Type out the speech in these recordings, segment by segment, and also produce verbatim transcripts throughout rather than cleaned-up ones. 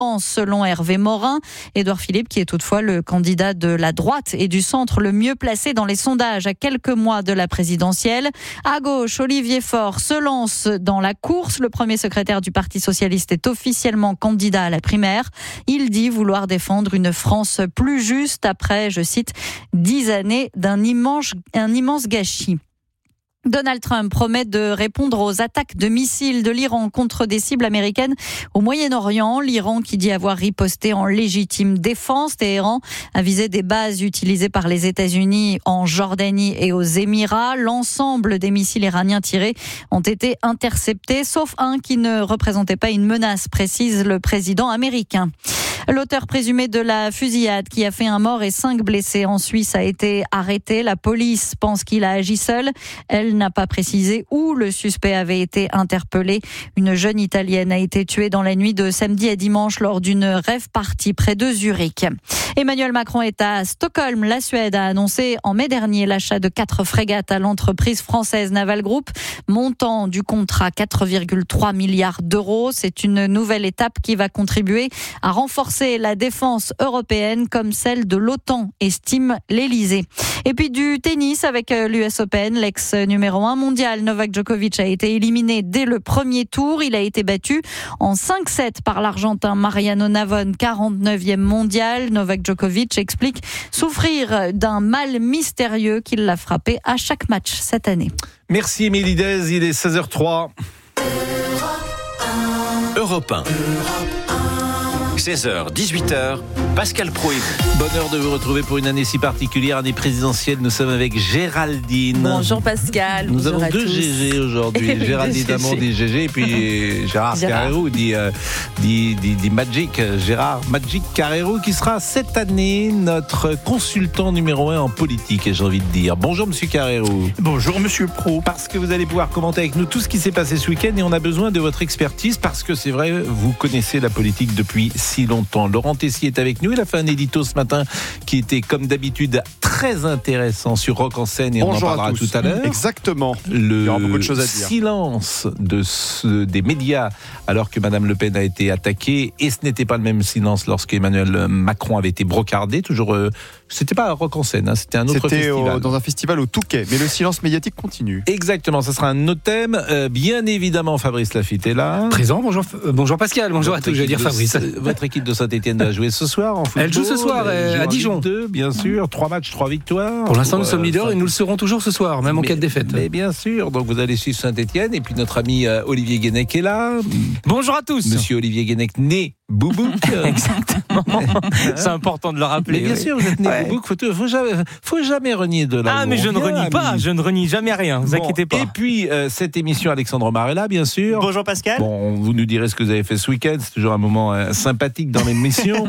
selon Hervé Morin. Édouard Philippe, qui est toutefois le candidat de la droite et du centre le mieux placé dans les sondages à quelques mois de la présidentielle. À gauche, Olivier Faure se lance dans la course. Le premier secrétaire du Parti socialiste est officiellement candidat à la primaire. Il dit vouloir défendre une France plus juste après, je cite, dix années d'un immense, un immense gâchis. Donald Trump promet de répondre aux attaques de missiles de l'Iran contre des cibles américaines au Moyen-Orient. L'Iran qui dit avoir riposté en légitime défense. Téhéran a visé des bases utilisées par les États-Unis en Jordanie et aux Émirats. L'ensemble des missiles iraniens tirés ont été interceptés, sauf un qui ne représentait pas une menace, précise le président américain. L'auteur présumé de la fusillade qui a fait un mort et cinq blessés en Suisse a été arrêté. La police pense qu'il a agi seul. Elle n'a pas précisé où le suspect avait été interpellé. Une jeune Italienne a été tuée dans la nuit de samedi à dimanche lors d'une rave party près de Zurich. Emmanuel Macron est à Stockholm. La Suède a annoncé en mai dernier l'achat de quatre frégates à l'entreprise française Naval Group, montant du contrat quatre virgule trois milliards d'euros. C'est une nouvelle étape qui va contribuer à renforcer la défense européenne comme celle de l'OTAN, estime l'Elysée. Et puis du tennis avec l'U S Open, l'ex numéro un mondial Novak Djokovic a été éliminé dès le premier tour. Il a été battu en cinq sept par l'Argentin Mariano Navone, quarante-neuvième mondial. Novak Djokovic explique souffrir d'un mal mystérieux qui l'a frappé à chaque match cette année. Merci Émilie Dez, il est seize heures trois. Europe un. seize heures, dix-huit heures, Pascal Pro et vous. Bonheur de vous retrouver pour une année si particulière, année présidentielle. Nous sommes avec Géraldine. Bonjour Pascal. Nous bonjour avons à deux tous. G G aujourd'hui. Géraldine Damon dit G G et puis Gérard, Gérard. Carrero dit, euh, dit, dit, dit Magic. Gérard Magic Carrero qui sera cette année notre consultant numéro un en politique, et j'ai envie de dire. Bonjour Monsieur Carrero. Bonjour Monsieur Pro. Parce que vous allez pouvoir commenter avec nous tout ce qui s'est passé ce week-end et on a besoin de votre expertise parce que c'est vrai, vous connaissez la politique depuis si longtemps. Laurent Tessier est avec nous. Il a fait un édito ce matin qui était, comme d'habitude, très intéressant sur Rock en scène et Bonjour on en parlera tout à l'heure. Exactement. Le Il y aura beaucoup de choses à dire. silence de ce, des médias alors que Madame Le Pen a été attaquée, et ce n'était pas le même silence lorsque Emmanuel Macron avait été brocardé. Toujours, euh, c'était pas à Rock en scène, hein, c'était un autre c'était festival. Au, dans un festival au Touquet, mais le silence médiatique continue. Exactement, ça sera un autre thème. Euh, bien évidemment, Fabrice Lafitte est là. Présent, bonjour, euh, bonjour Pascal, bonjour Votre à tous, je vais dire de, Fabrice. Votre équipe de Saint-Etienne va jouer ce soir en football. Elle joue ce soir euh, à Dijon. Deux, bien sûr, trois matchs, trois victoires. Pour l'instant, nous euh, sommes leaders enfin, et nous le serons toujours ce soir, même mais, en cas de défaite. Mais bien sûr, donc vous allez suivre Saint-Etienne et puis notre ami euh, Olivier Guénec est là. Bonjour à tous. Monsieur Olivier Guénec, né Boubouk. Exactement. C'est important de le rappeler. Mais bien oui. sûr, vous êtes né Ouais. Boubouk. Faut, faut jamais, faut jamais renier de là. Ah, mais je ne renie pas, je ne renie jamais rien, ne vous bon, inquiétez pas. Et puis, euh, cette émission, Alexandre Mar est là, bien sûr. Bonjour Pascal. Bon, vous nous direz ce que vous avez fait ce week-end. C'est toujours un moment euh, sympathique dans l'émission.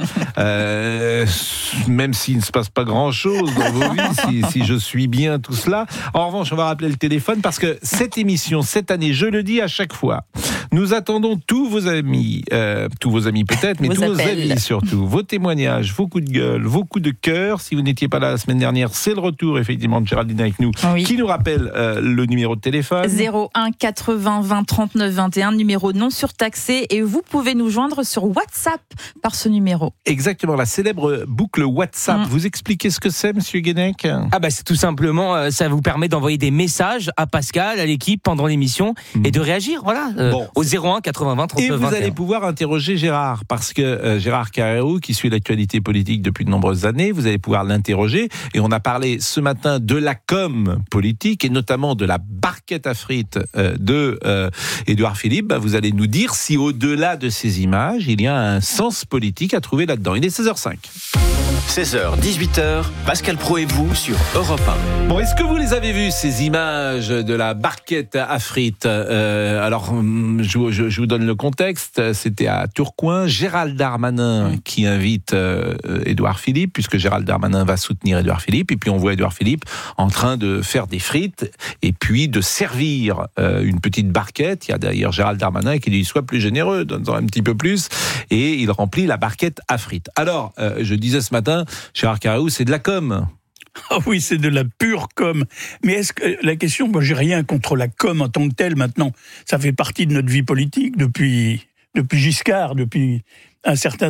euh, même s'il ne se passe pas grand-chose dans vos vies, si, si je suis bien tout cela. En revanche, on va rappeler le téléphone parce que cette émission, cette année, je le dis à chaque fois, nous attendons tous vos amis, euh, tous vos amis peut-être, mais Vos tous appels. vos amis surtout, vos témoignages, vos coups de gueule, vos coups de cœur. Si vous n'étiez pas là la semaine dernière, c'est le retour effectivement de Géraldine avec nous, Oui. qui nous rappelle euh, le numéro de téléphone. zéro un quatre-vingts vingt trente-neuf vingt et un, numéro non surtaxé, et vous pouvez nous joindre sur WhatsApp par ce numéro. Exactement, la célèbre boucle WhatsApp. Mm. Vous expliquez ce que c'est, Monsieur Guénec ? Ah bah c'est tout simplement, euh, ça vous permet d'envoyer des messages à Pascal, à l'équipe pendant l'émission Mmh. et de réagir, voilà, euh, Bon. au zéro un quatre-vingts vingt Et trente-neuf vous vingt et un. allez pouvoir interroger Gérard, parce que euh, Gérard Carrero, qui suit l'actualité politique depuis de nombreuses années, vous allez pouvoir l'interroger. Et on a parlé ce matin de la com politique, et notamment de la barquette à frites euh, de euh, Édouard Philippe. Bah, vous allez nous dire si au-delà de ces images, il y a un sens politique à trouver là-dedans. Il est seize heures cinq. seize heures, dix-huit heures, Pascal Pro et vous sur Europe un. Bon, est-ce que vous les avez vus, ces images de la barquette à frites ? euh, Alors, je, je, je vous donne le contexte. C'était à Tourcoing. Gérald Darmanin qui invite euh, Édouard Philippe, puisque Gérald Darmanin va soutenir Édouard Philippe. Et puis, on voit Édouard Philippe en train de faire des frites et puis de servir euh, une petite barquette. Il y a d'ailleurs Gérald Darmanin qui dit « Sois plus généreux, donne-en un petit peu plus ». Et il remplit la barquette à frites. Alors, euh, je disais ce matin, Gérard Carrero, c'est de la com'. Ah oui, c'est de la pure com. Mais est-ce que la question, moi j'ai rien contre la com en tant que telle maintenant. Ça fait partie de notre vie politique depuis, depuis Giscard, depuis un certain